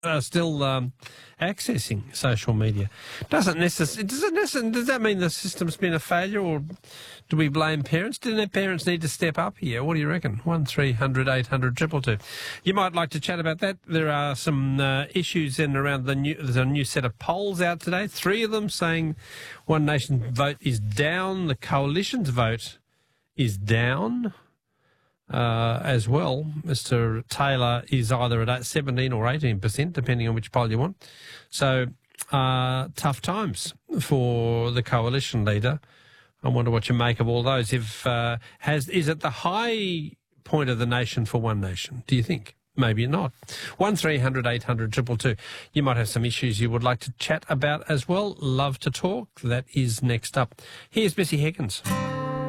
are still accessing social media. Does that mean the system's been a failure, or do we blame parents? Do their parents need to step up here? What do you reckon? 1300 800 222. You might like to chat about that. There are some issues in and around there's a new set of polls out today. 3 of them saying One Nation vote is down. The Coalition's vote is down. As well. Mr. Taylor is either at 17 or 18%, depending on which poll you want. So, tough times for the Coalition leader. I wonder what you make of all those. Is it the high point of the nation for One Nation, do you think? Maybe not. 1300 800 222. You might have some issues you would like to chat about as well. Love to talk. That is next up. Here's Missy Higgins.